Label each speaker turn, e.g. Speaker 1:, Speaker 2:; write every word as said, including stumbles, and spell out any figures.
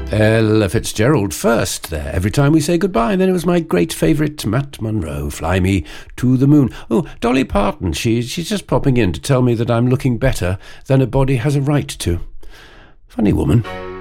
Speaker 1: Ella Fitzgerald first there, every time we say goodbye. And then it was my great favourite, Matt Monro, Fly Me to the Moon. Oh, Dolly Parton, she, she's just popping in to tell me that I'm looking better than a body has a right to. Funny woman.